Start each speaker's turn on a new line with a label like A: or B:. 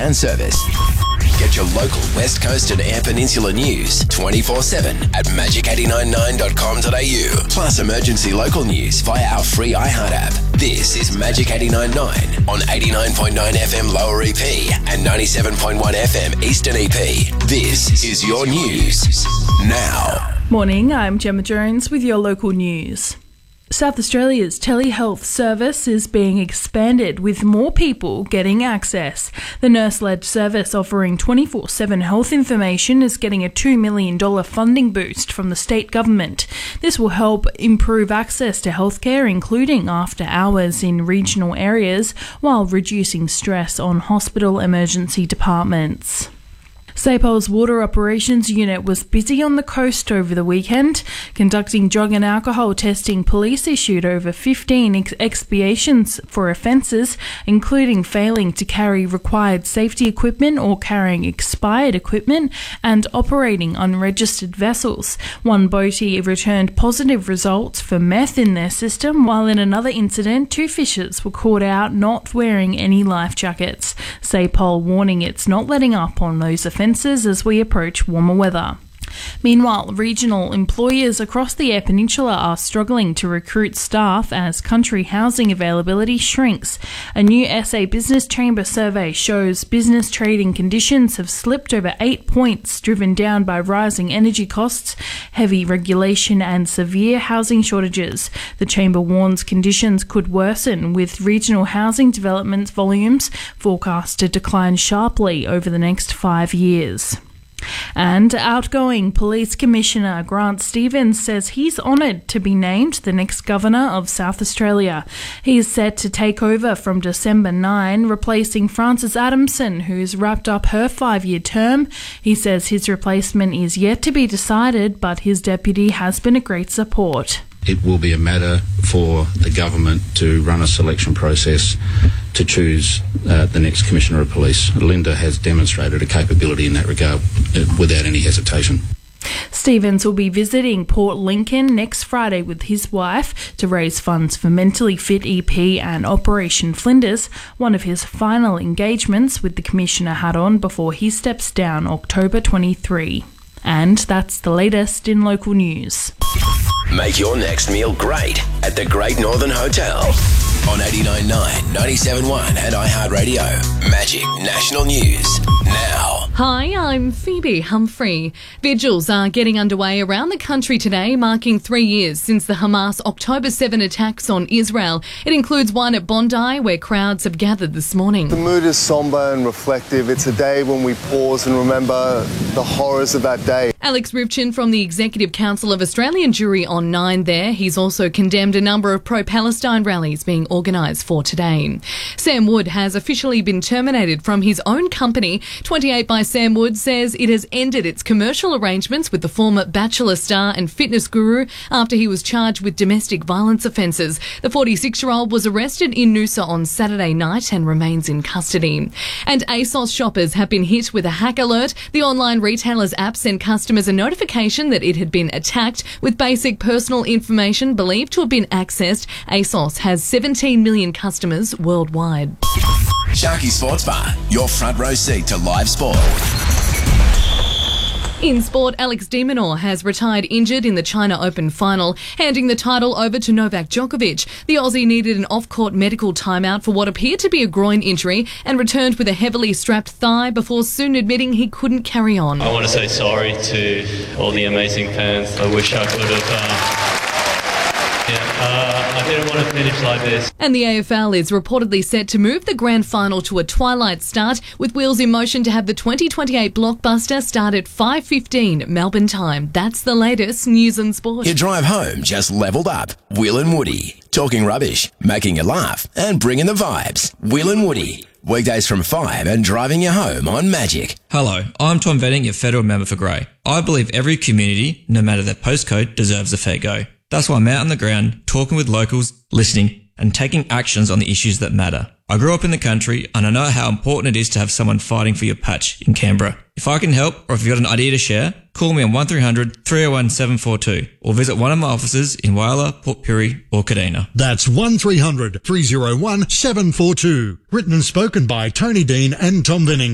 A: and service. Get your local West Coast and Eyre Peninsula news 24/7 at magic899.com.au. Plus emergency local news via our free iHeart app. This is Magic 89.9 on 89.9 FM Lower EP and 97.1 FM Eastern EP. This is your news now.
B: Morning, I'm Gemma Jones with your local news. South Australia's telehealth service is being expanded with more people getting access. The nurse-led service offering 24/7 health information is getting a $2 million funding boost from the state government. This will help improve access to healthcare, including after hours in regional areas, while reducing stress on hospital emergency departments. SAPOL's Water Operations Unit was busy on the coast over the weekend. Conducting drug and alcohol testing, police issued over 15 expiations for offences, including failing to carry required safety equipment or carrying expired equipment and operating unregistered vessels. One boatie returned positive results for meth in their system, while in another incident, 2 fishers were caught out not wearing any life jackets. SAPOL warning it's not letting up on those offences as we approach warmer weather. Meanwhile, regional employers across the Eyre Peninsula are struggling to recruit staff as country housing availability shrinks. A new SA Business Chamber survey shows business trading conditions have slipped over 8 points, driven down by rising energy costs, heavy regulation and severe housing shortages. The Chamber warns conditions could worsen, with regional housing development volumes forecast to decline sharply over the next 5 years. And outgoing Police Commissioner Grant Stevens says he's honoured to be named the next Governor of South Australia. He is set to take over from December 9, replacing Frances Adamson, who's wrapped up her 5-year term. He says his replacement is yet to be decided, but his deputy has been a great support.
C: It will be a matter for the government to run a selection process to choose the next Commissioner of Police. Linda has demonstrated a capability in that regard without any hesitation.
B: Stevens will be visiting Port Lincoln next Friday with his wife to raise funds for Mentally Fit EP and Operation Flinders, one of his final engagements with the Commissioner hat on before he steps down October 23. And that's the latest in local news.
A: Make your next meal great at the Great Northern Hotel on 89.9, 97.1 and iHeartRadio. Magic National News now.
D: Hi, I'm Phoebe Humphrey. Vigils are getting underway around the country today, marking 3 years since the Hamas October 7 attacks on Israel. It includes one at Bondi, where crowds have gathered this morning.
E: The mood is sombre and reflective. It's a day when we pause and remember the horrors of that day.
D: Alex Rivchin from the Executive Council of Australian Jury on 9 there. He's also condemned a number of pro-Palestine rallies being organised for today. Sam Wood has officially been terminated from his own company. 28 by Sam Wood says it has ended its commercial arrangements with the former Bachelor star and fitness guru after he was charged with domestic violence offences. The 46-year-old was arrested in Noosa on Saturday night and remains in custody. And ASOS shoppers have been hit with a hack alert. The online retailer's app sent customers a notification that it had been attacked with basic personal information believed to have been accessed. ASOS has 17 million customers worldwide.
A: Sharky Sports Bar, your front row seat to live sport.
D: In sport, Alex de Minaur has retired injured in the China Open final, handing the title over to Novak Djokovic. The Aussie needed an off-court medical timeout for what appeared to be a groin injury and returned with a heavily strapped thigh before soon admitting he couldn't carry on.
F: I want to say sorry to all the amazing fans. I wish I could have... I didn't want to finish like this.
D: And the AFL is reportedly set to move the grand final to a twilight start, with wheels in motion to have the 2028 blockbuster start at 5:15 Melbourne time. That's the latest news and sport.
A: Your drive home just leveled up. Will and Woody. Talking rubbish, making you laugh and bringing the vibes. Will and Woody. Weekdays from 5 and driving you home on Magic.
G: Hello, I'm Tom Venning, your federal member for Grey. I believe every community, no matter their postcode, deserves a fair go. That's why I'm out on the ground, talking with locals, listening, and taking actions on the issues that matter. I grew up in the country, and I know how important it is to have someone fighting for your patch in Canberra. If I can help, or if you've got an idea to share, call me on 1300 301 742, or visit one of my offices in Whyalla, Port Pirie, or Kadina.
H: That's 1300 301 742. Written and spoken by Tony Dean and Tom Venning.